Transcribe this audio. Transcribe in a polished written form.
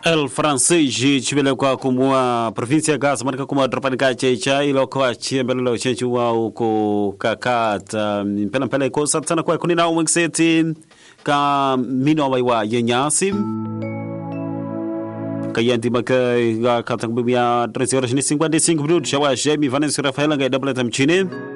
El Francês chibelekwa kumua província ya Gaza marika kuma dropanika checha ilokwa chiembelelo chechu wa uko kakata mpela ko sana kwa kunina umexeti ka mino wa yenyasi kayanti maka katang bimia 13 horas ni 55 minutos chawa Jamie Vanessa Rafaela ga double time chini